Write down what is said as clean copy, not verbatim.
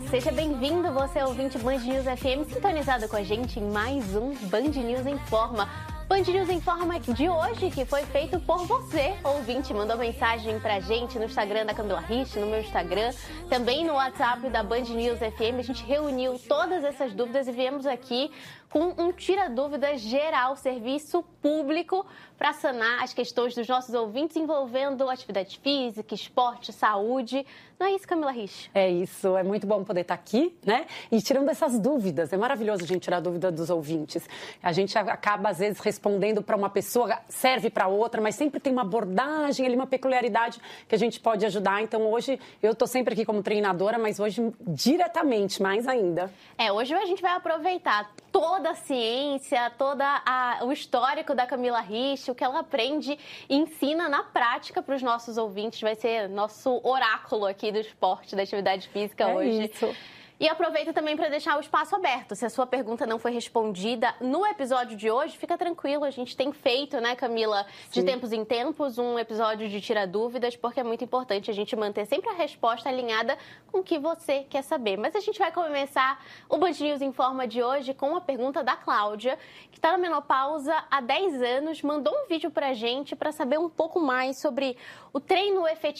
Seja bem-vindo, você ouvinte Band News FM, sintonizado com a gente em mais um Band News Informa. Band News Informa de hoje, que foi feito por você, ouvinte. Mandou mensagem pra gente no Instagram da Camila Rich, no meu Instagram, também no WhatsApp da Band News FM. A gente reuniu todas essas dúvidas e viemos aqui com um tira-dúvidas geral, serviço público, para sanar as questões dos nossos ouvintes envolvendo atividade física, esporte, saúde. Não é isso, Camila Rich? É isso, é muito bom poder estar aqui, né? E tirando essas dúvidas. É maravilhoso a gente tirar a dúvida dos ouvintes. A gente acaba, às vezes, respondendo para uma pessoa, serve para outra, mas sempre tem uma abordagem ali, uma peculiaridade que a gente pode ajudar. Então, hoje, eu estou sempre aqui como treinadora, mas hoje, diretamente, mais ainda. Hoje a gente vai aproveitar toda a ciência, o histórico da Camila Rich, o que ela aprende e ensina na prática para os nossos ouvintes. Vai ser nosso oráculo aqui do esporte, da atividade física hoje. Isso. E aproveita também para deixar o espaço aberto. Se a sua pergunta não foi respondida no episódio de hoje, fica tranquilo. A gente tem feito, né, Camila, de tempos em tempos, um episódio de Tira Dúvidas, porque é muito importante a gente manter sempre a resposta alinhada com o que você quer saber. Mas a gente vai começar o Band News Informa de hoje com a pergunta da Cláudia, que está na menopausa há 10 anos, mandou um vídeo para a gente para saber um pouco mais sobre o treino efetivo